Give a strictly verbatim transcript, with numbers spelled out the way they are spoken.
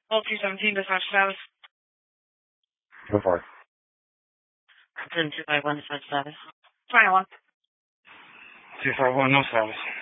Well, two seventeen, dispatch status. Go for it. ten two five one, dispatch status. twenty-one. two five one, no status.